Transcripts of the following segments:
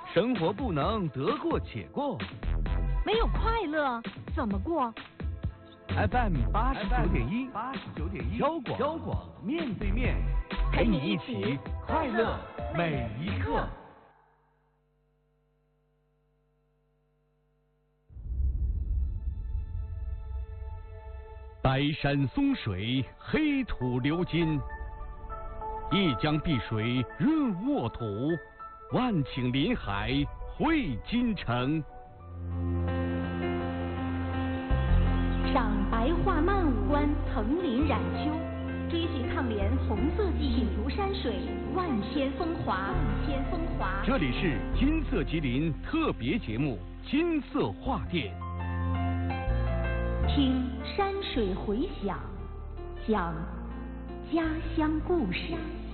生活不能得过且过， 没有快乐怎么过 ？FM 89.1，交广面对面，陪你一起快乐每一刻。白山松水，黑土流金，一江碧水润沃土，万顷林海汇金城。 赏白桦漫舞，观层林染秋，追寻抗联红色记忆，品读山水万千风华。 这里是金色吉林特别节目《金色话店》， 听山水回响，讲家乡故事。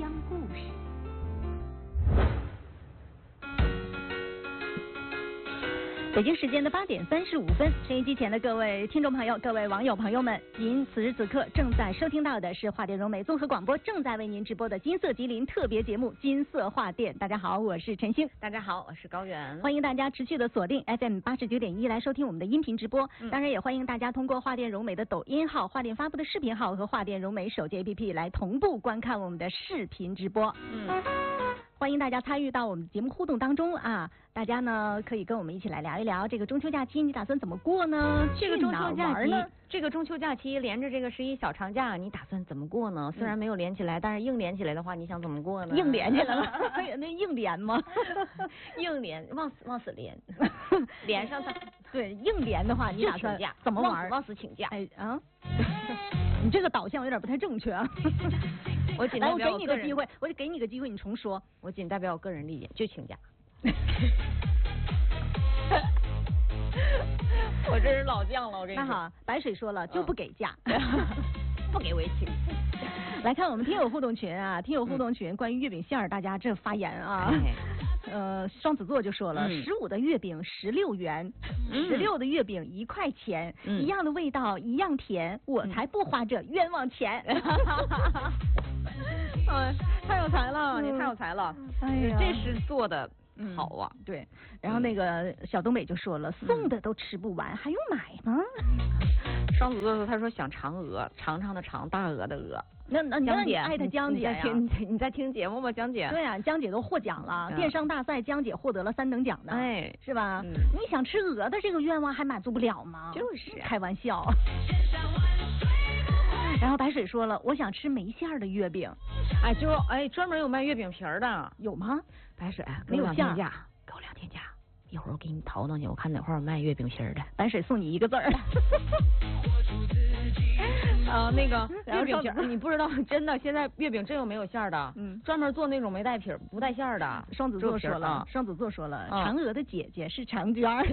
北京时间的8点35分，收音机前的各位听众朋友、各位网友朋友们，您此时此刻正在收听到的是华电融媒综合广播正在为您直播的金色吉林特别节目《金色话店》。大家好，我是陈星。 大家好，我是高原。 欢迎大家持续的锁定 FM 89.1来收听我们的音频直播。当然也欢迎大家通过华电融媒的抖音号、华电发布的视频号和华电融媒手机 APP 来同步观看我们的视频直播。欢迎大家参与到我们节目互动当中啊！大家呢可以跟我们一起来聊一聊这个中秋假期，你打算怎么过呢？ 这个中秋假期连着这个11小长假，你打算怎么过呢？虽然没有连起来，但是硬连起来的话，你想怎么过呢？ 硬连起来了，那硬连吗？ 硬连，往死连，连上它。 对，硬连的话，你打算怎么玩？ 往死请假。 哎啊！你这个导向有点不太正确啊。 我仅代表我给你个机会，我就给你个机会，你重说。 我仅代表我个人意见，就请假。我这是老将了，我跟你说。 那好，白水说了就不给假， 不给我也请。 来看我们听友互动群啊，听友互动群关于月饼馅儿，大家这发言啊。双子座就说了，15的月饼16元，16的月饼1块钱，一样的味道，一样甜，我才不花这冤枉钱。 太有才了，你太有才了！哎呀，这是做的好啊。 对，然后那个小东北就说了，送的都吃不完，还用买吗？ 双子座说，他说想嫦娥，长长的长，大鹅的鹅。 那江姐艾特江姐呀， 你在听节目吗？江姐？ 对啊，江姐都获奖了，电商大赛江姐获得了3等奖呢， 哎， 是吧？你想吃鹅的这个愿望还满足不了吗？ 就是开玩笑。然后白水说了，我想吃没馅儿的月饼。 专门有卖月饼皮儿的， 有吗？ 白水没有馅儿， 给我2天假，一会儿我给你淘淘去，我看哪块有卖月饼皮儿的。 白水送你1个字儿。 那个月饼皮儿，你不知道，真的，现在月饼真有没有馅儿的，专门做那种没带皮儿、不带馅儿的。 双子座说了，嫦娥的姐姐是婵娟儿。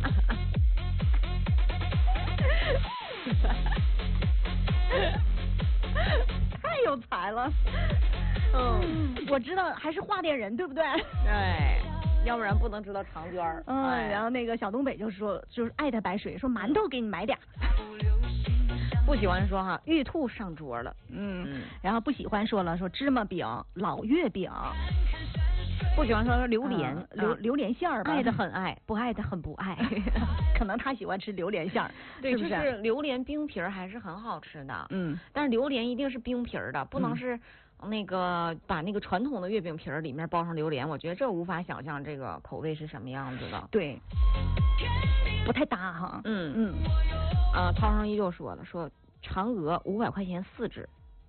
太有才了。我知道还是华电人，对不对？ 对，要不然不能知道婵娟儿。 然后那个小东北就说，就是艾特白水说馒头给你买点。 不喜欢说哈，玉兔上桌了。 然后不喜欢说了，说芝麻饼、老月饼。 不喜欢说榴莲， 榴莲馅儿吧， 爱的很爱，不爱的很不爱。 可能他喜欢吃榴莲馅儿， 对，就是榴莲冰皮儿还是很好吃的。但是榴莲一定是冰皮儿的，不能是那个把那个传统的月饼皮儿里面包上榴莲，我觉得这无法想象这个口味是什么样子的。 对，不太搭哈。 涛声依旧说了，说嫦娥500块钱4只，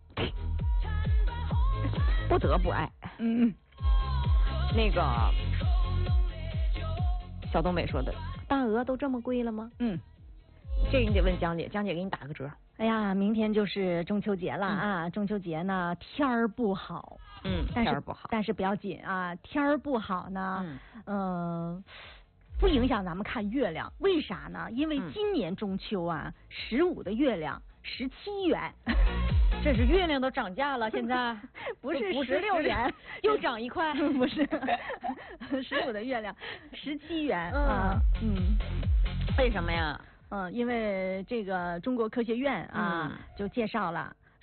不得不爱。那个小东北说的，大鹅都这么贵了吗？这个你得问江姐，江姐给你打个折。 哎呀，明天就是中秋节了啊！中秋节呢，天儿不好。 天儿不好， 但是不要紧啊，天儿不好呢，不影响咱们看月亮。为啥呢？因为今年中秋啊，15的月亮17元。 这是月亮都涨价了，现在不是16元， 又涨1块， 不是15的月亮17元为什么呀？ 因为这个中国科学院啊就介绍了，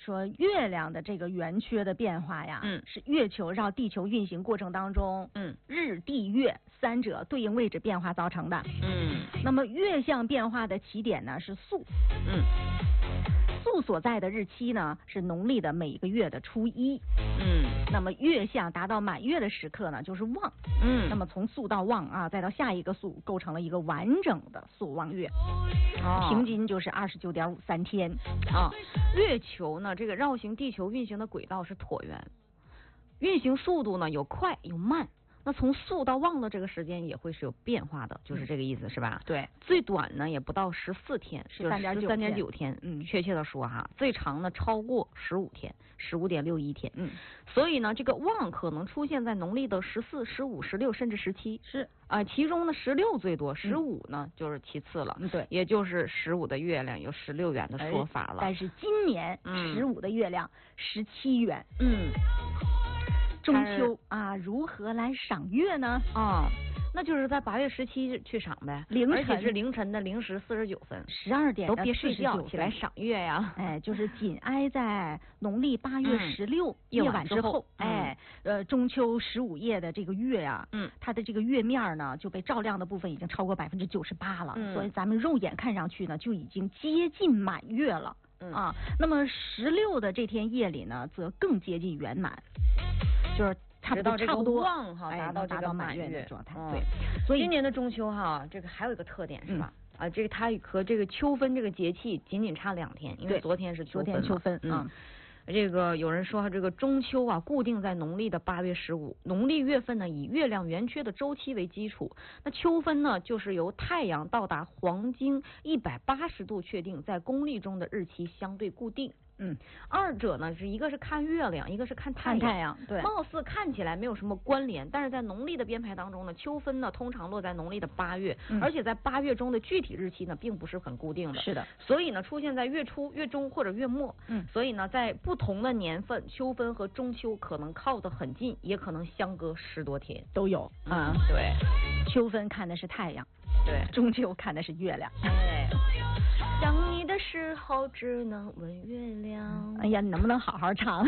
说月亮的这个圆缺的变化呀，是月球绕地球运行过程当中，日地月三者对应位置变化造成的。那么月相变化的起点呢是宿，宿所在的日期呢是农历的每个月的初一。那么月相达到满月的时刻呢就是望。那么从宿到望啊，再到下一个宿，构成了一个完整的宿望月。平均就是29.53天。 月球呢这个绕行地球运行的轨道是椭圆，运行速度呢有快有慢。那从宿到望的这个时间也会是有变化的，就是这个意思，是吧？ 对， 最短呢也不到14天，13.9天。确切的说哈，最长呢超过15天，15.61天。所以呢，这个望可能出现在农历的14、15、16甚至17。 是其中呢16最多，15呢就是其次了。 对， 也就是15的月亮有16圆的说法了。 但是今年15的月亮17圆。中秋啊，如何来赏月呢？ 那就是在8月17日去赏呗，而且是凌晨的0时49分 ，12点都别睡觉，起来赏月呀！ 就是紧挨在农历8月16夜晚之后，中秋15夜的这个月呀，它的这个月面呢就被照亮的部分已经超过98%了，所以咱们肉眼看上去呢就已经接近满月了。那么16的这天夜里呢，则更接近圆满，就是差不多望哈，达到满月的状态。对，所以今年的中秋哈，这个还有一个特点是吧？这个它和这个秋分这个节气仅差2天，因为昨天是秋分。这个有人说这个中秋啊，固定在农历的8月15，农历月份呢以月亮圆缺的周期为基础，那秋分呢就是由太阳到达黄经180度确定，在公历中的日期相对固定。二者呢是一个是看月亮，一个是看太阳。 对， 貌似看起来没有什么关联，但是在农历的编排当中呢，秋分呢通常落在农历的8月，而且在8月中的具体日期呢并不是很固定的。 是的， 所以呢出现在月初、月中或者月末。所以呢在不同的年份，秋分和中秋可能靠得很近，也可能相隔10多天， 都有。 对， 秋分看的是太阳， 对， 中秋看的是月亮。 想你的时候只能问月亮。 哎呀，你能不能好好唱？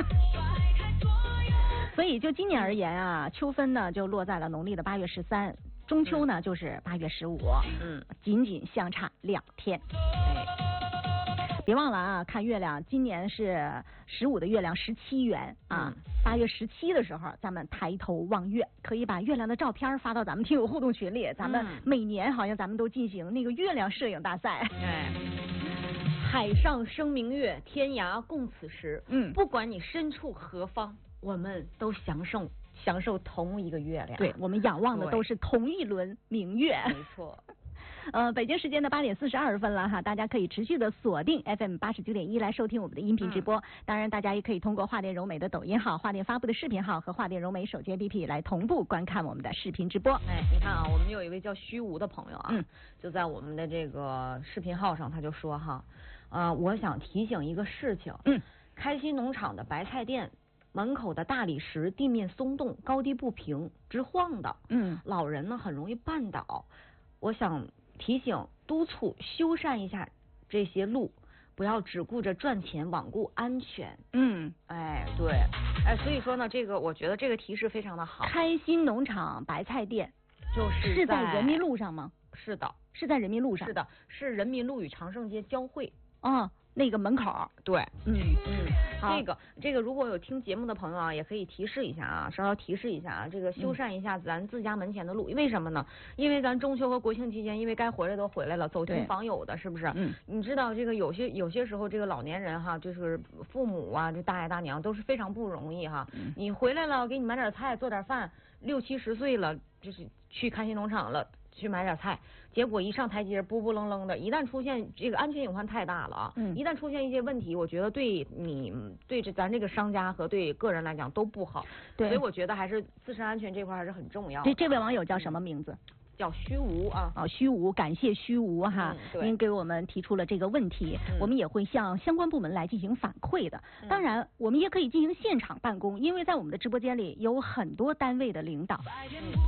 所以就今年而言啊，秋分呢就落在了农历的8月13，中秋呢就是8月15，仅仅相差2天。别忘了啊，看月亮，今年是15的月亮17圆啊。8月17的时候，咱们抬头望月，可以把月亮的照片发到咱们听友互动群里。咱们每年好像咱们都进行那个月亮摄影大赛。海上生明月，天涯共此时。不管你身处何方，我们都享受同一个月亮。对，我们仰望的都是同一轮明月。没错。北京时间的8点42分了哈，大家可以持续的锁定 FM 89.1来收听我们的音频直播。当然，大家也可以通过华电柔美的抖音号、华电发布的视频号和华电柔美手机 APP 来同步观看我们的视频直播。你看啊，我们有一位叫虚无的朋友啊，就在我们的这个视频号上，他就说哈，我想提醒一个事情，开心农场的白菜店门口的大理石地面松动，高低不平，直晃的，老人呢很容易绊倒。我想提醒督促修缮一下这些路，不要只顾着赚钱，罔顾安全。对，所以说呢，这个我觉得这个提示非常的好。开心农场白菜店是在人民路上吗？是的，是在人民路上。是的，是人民路与长盛街交汇。那个门口。对，这个如果有听节目的朋友啊，也可以提示一下啊，稍稍提示一下啊，这个修缮一下咱自家门前的路。为什么呢？因为咱中秋和国庆期间，因为该回来都回来了，走亲访友的，是不是？你知道这个有些时候这个老年人哈，就是父母啊，这大爷大娘都是非常不容易哈。你回来了，给你买点菜，做点饭，60、70岁了，就是去开心农场了。去买点菜，结果一上台阶不愣愣的，一旦出现这个安全隐患太大了啊！一旦出现一些问题，我觉得对咱这个商家和对个人来讲都不好。对，所以我觉得还是自身安全这块还是很重要的。这位网友叫什么名字？叫虚无啊。虚无，感谢虚无哈，您给我们提出了这个问题，我们也会向相关部门来进行反馈的。当然，我们也可以进行现场办公，因为在我们的直播间里有很多单位的领导。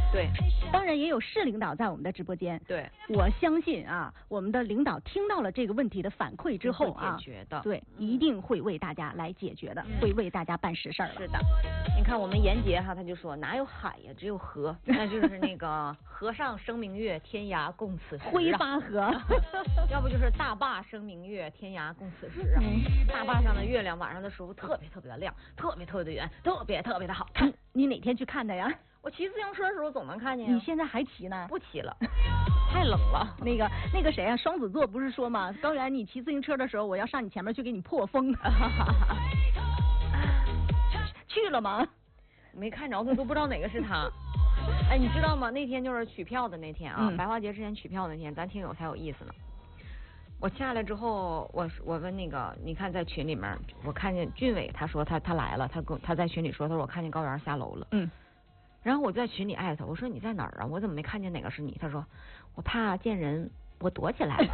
对， 当然也有市领导在我们的直播间。 对， 我相信啊，我们的领导听到了这个问题的反馈之后啊， 解决的， 对，一定会为大家来解决的，会为大家办实事儿了。 是的，你看我们严杰哈，他就说哪有海呀，只有河，那就是那个河上生明月，天涯共此时。 挥发河， 要不就是大坝生明月，天涯共此时啊。大坝上的月亮晚上的时候特别特别的亮，特别特别的圆，特别特别的好看。 你哪天去看的呀？ 我骑自行车的时候总能看见。 你现在还骑呢？ 不骑了，太冷了。 那个谁啊，双子座不是说吗？高原，你骑自行车的时候，我要上你前面去给你破风。去了吗？ 没看着，他都不知道哪个是他。哎，你知道吗？那天就是取票的那天啊，白花节之前取票那天，咱听友才有意思呢。我下来之后，我问那个，你看在群里面，我看见俊伟，他说他来了，他在群里说，他说我看见高原下楼了。然后我就在群里艾特他，我说你在哪儿啊？我怎么没看见哪个是你？他说我怕见人，我躲起来了。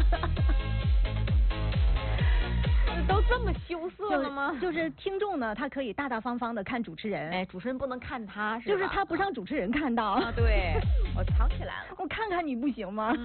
都这么羞涩了吗？ 就是听众呢，他可以大大方方的看主持人， 哎，主持人不能看他，是吧？ 就是他不让主持人看到。 啊，对，我藏起来了。 我看看你不行吗？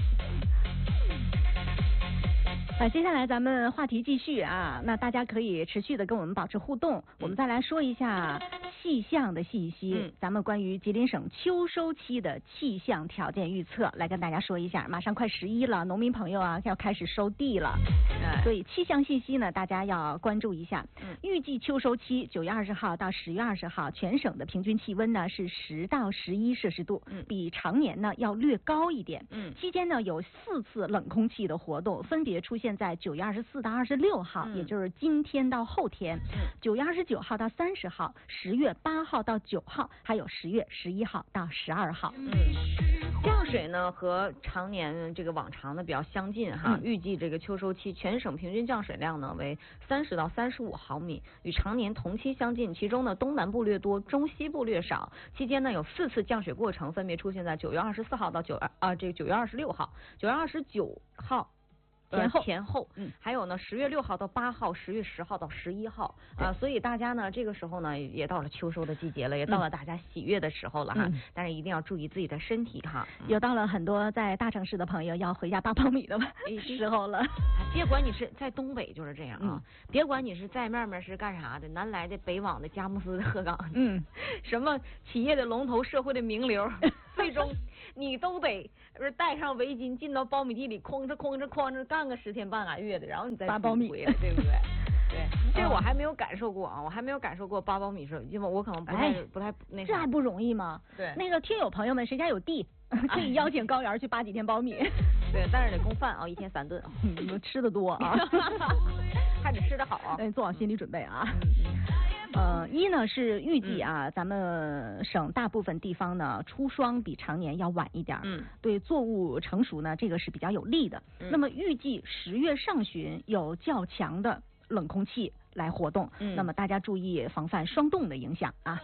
接下来咱们话题继续啊，那大家可以持续的跟我们保持互动。我们再来说一下气象的信息，咱们关于吉林省秋收期的气象条件预测来跟大家说一下。马上快11了，农民朋友啊要开始收地了，所以气象信息呢大家要关注一下。预计秋收期9月20号到10月20号，全省的平均气温呢是10到11摄氏度，比常年呢要略高一点。期间呢有4次冷空气的活动，分别出现在9月24到26号，也就是今天到后天；9月29号到30号，10月8号到9号，还有10月11号到12号。 降水呢和常年这个往常呢比较相近哈，预计这个秋收期全省平均降水量呢为30到35毫米，与常年同期相近。其中呢东南部略多，中西部略少。期间呢有4次降水过程，分别出现在9月24号到9月26号，9月29号。前后，还有呢10月6号到8号，10月10号到11号啊，所以大家呢这个时候呢也到了秋收的季节了，也到了大家喜悦的时候了哈，但是一定要注意自己的身体哈。 又到了很多在大城市的朋友要回家扒苞米的时候了。 别管你是在东北就是这样啊，别管你是在面是干啥的，南来的、北往的、佳木斯的、鹤岗，什么企业的龙头、社会的名流，最终你都得戴上围巾进到苞米地里，哐哧干个10天半个月的，然后你再扒苞米， 对不对？对，这我还没有感受过啊，我还没有感受过扒苞米是，因为我可能不太那啥。 这还不容易吗？ 对， 那个听友朋友们，谁家有地，可以邀请高原去扒几天苞米。 对，但是得供饭啊，1天3顿啊， 吃的多啊， 还得吃得好啊， 做好心理准备啊。一呢是预计啊，咱们省大部分地方呢出霜比常年要晚一点，对作物成熟呢这个是比较有利的。那么预计10月上旬有较强的冷空气来活动，那么大家注意防范霜冻的影响啊。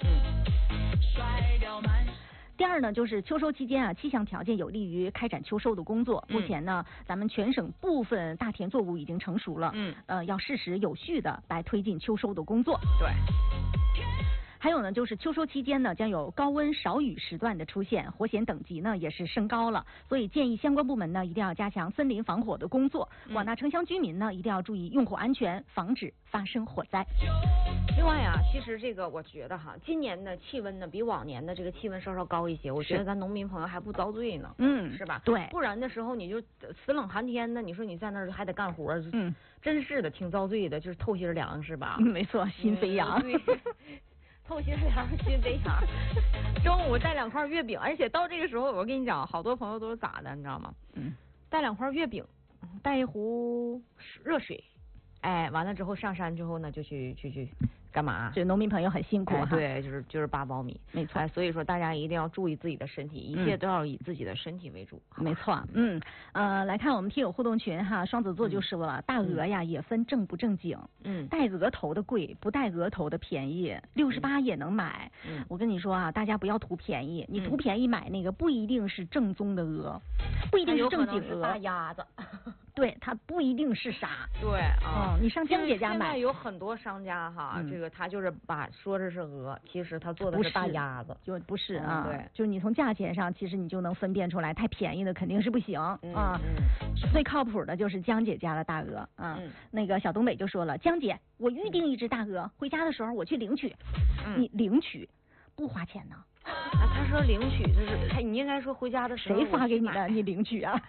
第二呢，就是秋收期间啊，气象条件有利于开展秋收的工作。目前呢，咱们全省部分大田作物已经成熟了，要适时有序的来推进秋收的工作。 对。 还有呢，就是秋收期间呢，将有高温少雨时段的出现，火险等级呢也是升高了，所以建议相关部门呢一定要加强森林防火的工作。广大城乡居民呢一定要注意用火安全，防止发生火灾。 另外啊，其实这个我觉得哈，今年的气温呢比往年的这个气温稍稍高一些，我觉得咱农民朋友还不遭罪呢，是吧？ 对， 不然的时候你就死冷寒天的，你说你在那儿还得干活，真是的，挺遭罪的，就是透心凉是吧？ 没错，心飞扬。 透心凉，心飞扬。中午带2块月饼，而且到这个时候，我跟你讲，好多朋友都是咋的，你知道吗？带2块月饼，带一壶热水，哎，完了之后上山之后呢，就去干嘛？ 这农民朋友很辛苦哈。 对，就是扒苞米， 没错。 所以说大家一定要注意自己的身体，一切都要以自己的身体为主。 没错，来看我们听友互动群哈，双子座就说了，大鹅呀也分正不正经，带额头的贵，不带额头的便宜，68也能买。我跟你说啊，大家不要图便宜，你图便宜买那个不一定是正宗的鹅，不一定是正经鹅， 大鸭子。 对，它不一定是啥。 对啊， 你上江姐家买， 现在有很多商家哈，这个他就是说这是鹅，其实他做的是大鸭子， 就不是啊。 对， 就你从价钱上，其实你就能分辨出来，太便宜的肯定是不行啊。最靠谱的就是江姐家的大鹅啊。那个小东北就说了，江姐，我预定一只大鹅，回家的时候我去领取。你领取不花钱呢？ 他说领取就是你应该说回家的时候谁发给你的？你领取啊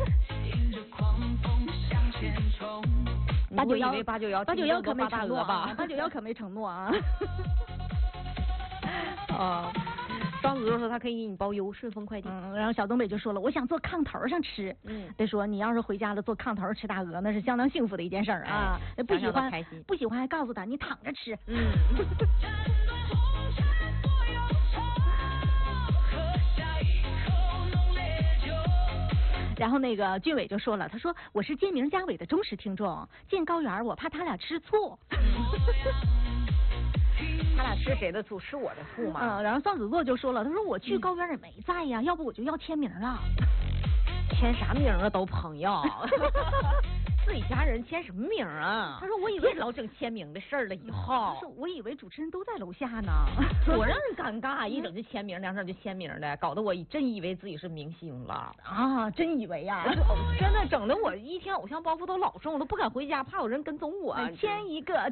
？891可没承诺吧？891可没承诺啊。 双子座说他可以给你包邮，顺丰快递。 然后小东北就说了，我想坐炕头上吃。得说你要是回家了坐炕头吃大鹅，那是相当幸福的一件事儿啊。不喜欢还告诉他你躺着吃。然后那个俊伟就说了，他说我是建明家伟的忠实听众，见高原我怕他俩吃醋。 他俩吃谁的醋？吃我的醋吗？ 然后双子座就说了，他说我去高原也没在呀，要不我就要签名了。 签啥名啊？都朋友。自己家人签什么名啊？ 他说我以为老整签名的事儿了以后。 我以为主持人都在楼下呢， 多让人尴尬，一整就签名，两整就签名的，搞得我真以为自己是明星了啊！真以为呀？ 真的整的我一天偶像包袱都老重，我都不敢回家，怕有人跟踪我。 签一个。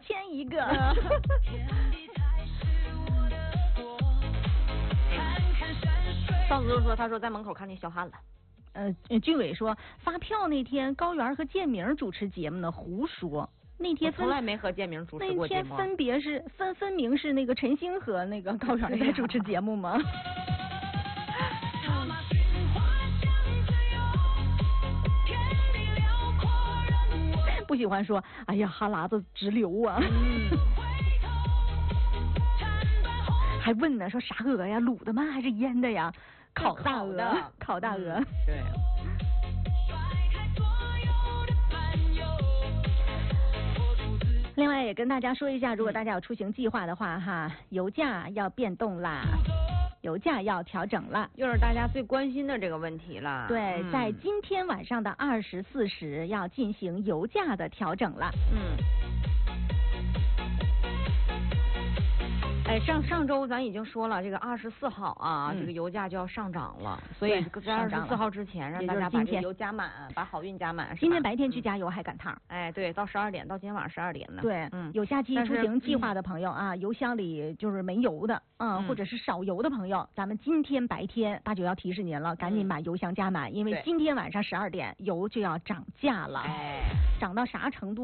上次就说，他说在门口看见小汉了。 俊伟说发票那天高原和建明主持节目呢，胡说。那天从来没和建明主持过节目。 那天分明是那个陈星和那个高原在主持节目吗？不喜欢说，哎呀，哈喇子直流啊。还问呢，说啥鹅呀？卤的吗？还是腌的呀？烤大鹅。 对。 另外也跟大家说一下，如果大家有出行计划的话哈，油价要变动啦，油价要调整了， 又是大家最关心的这个问题了。 对，在今天晚上的24时要进行油价的调整了。 上周咱已经说了，这个24号啊，这个油价就要上涨了，所以在24号之前让大家把这油加满，把好运加满。 今天白天去加油还赶趟。 对，到12点，到今天晚上12点呢。 对，有假期出行计划的朋友啊，油箱里就是没油的，或者是少油的朋友，咱们今天白天891提示您了，赶紧把油箱加满，因为今天晚上12点油就要涨价了。涨到啥程度？